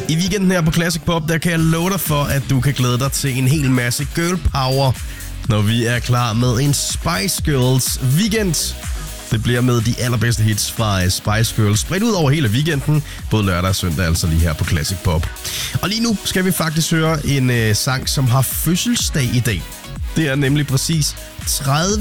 I weekenden her på Classic Pop, der kan jeg love dig for, at du kan glæde dig til en hel masse girl power, når vi er klar med en Spice Girls weekend. Det bliver med de allerbedste hits fra Spice Girls, spredt ud over hele weekenden, både lørdag og søndag, altså lige her på Classic Pop. Og lige nu skal vi faktisk høre en sang, som har fødselsdag i dag. Det er nemlig præcis 30